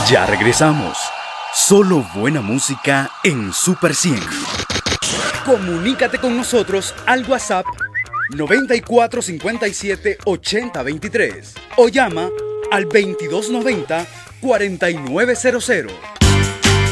Ya regresamos. Solo buena música en Super 100. Comunícate con nosotros al WhatsApp 9457 8023 o llama al 2290 4900.